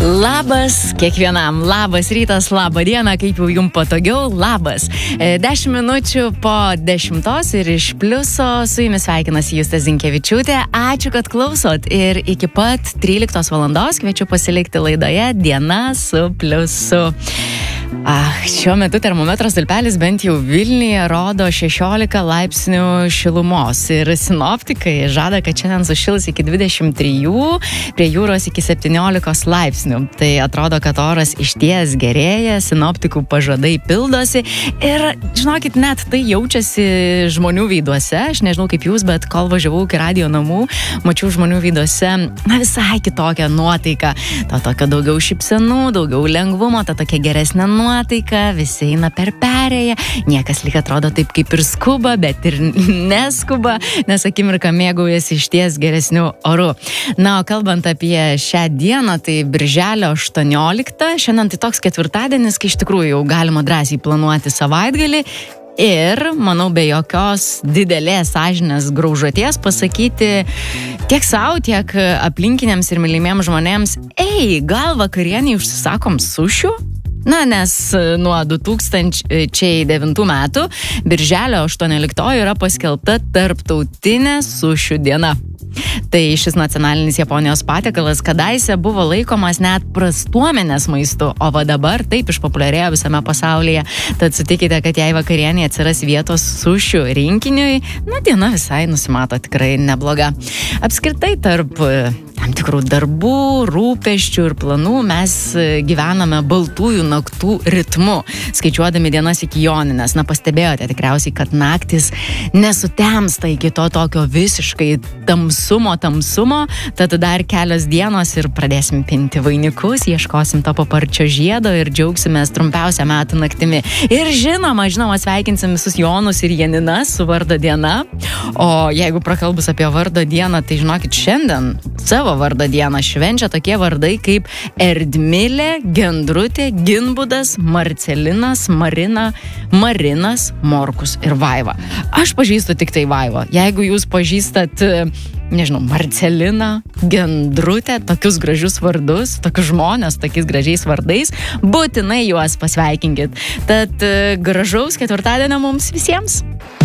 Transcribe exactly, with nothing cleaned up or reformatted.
Labas kiekvienam, labas rytas, labą dieną, kaip jau jums patogiau, labas. Dešimt minučių po dešimtos ir iš pliuso su jumis sveikinasi Justė Zinkevičiūtė. Ačiū, kad klausot ir iki pat tryliktos valandos kviečiu pasilikti laidoje Diena su pliusu. Ah, šiuo metu termometro stulpelis bent jau Vilniuje rodo šešiolika laipsnių šilumos ir sinoptikai žada, kad šiandien sušils iki dvidešimt trijų, prie jūros iki septyniolikos laipsnių. Tai atrodo, kad oras išties gerėja, sinoptikų pažadai pildosi ir, žinokit, net tai jaučiasi žmonių veiduose. Aš nežinau kaip jūs, bet kol važiavau iki radijo namų, mačiau žmonių veiduose na, visai kitokią nuotaiką. To tokio daugiau šypsenų, daugiau lengvumo, ta tokia geresnė nuotaika, visi eina per perėją, niekas lyg atrodo taip kaip ir skuba, bet ir neskuba, nes akimirką mėgaujasi išties geresnių orų. Na, o kalbant apie šią dieną, tai birželio aštuonioliktą, šiandien tai toks ketvirtadienis, kai iš tikrųjų jau galima drąsiai planuoti savaitgalį ir, manau, be jokios didelės sąžinės graužaties pasakyti tiek savo, tiek aplinkiniams ir mylimiems žmonėms, ei, gal vakarienį užsisakom sušių? Na, nes nuo du tūkstančiai devintų metų birželio aštuonioliktoji yra paskelbta tarptautinė sušių diena. Tai šis nacionalinis Japonijos patiekalas kadaise buvo laikomas net prastuomenės maistu, o va dabar taip išpopuliarėjo visame pasaulyje. Tad sutikite, kad jei vakarienė atsiras vietos sušių rinkiniui, na, diena visai nusimato tikrai nebloga. Apskritai tarp tam tikrų darbų, rūpesčių ir planų mes gyvename baltųjų naktų ritmu, skaičiuodami dienas iki joninės. Na, pastebėjote tikriausiai, kad naktis nesutemsta iki to tokio visiškai tamsumo, tamsumo, tad dar kelios dienos ir pradėsim pinti vainikus, ieškosim to paparčio žiedo ir džiaugsimės trumpiausią metų naktimi. Ir žinoma, žinoma, sveikinsim visus Jonus ir Janinas su vardo diena. O jeigu prakalbus apie vardo dieną, tai žinokit, šiandien savo vardo dieną švenčia tokie vardai kaip Erdmilė, Gendrutė, Ginbudas, Marcelinas, Marina, Marinas, Morkus ir Vaiva. Aš pažįstu tik tai Vaivą. Jeigu jūs pažįstat, nežinau, Marceliną, Gendrutę, tokius gražius vardus, tokius žmonės, tokiais gražiais vardais, būtinai juos pasveikinkit. Tad gražaus ketvirtadienio mums visiems.